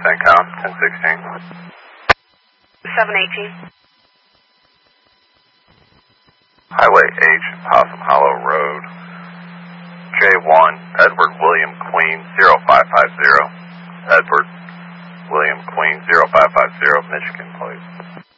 CENTCOM, 1016. 718. Highway H, Possum Hollow Road. J1, Edward William Queen, 0550. Edward William Queen, 0550, Michigan, please.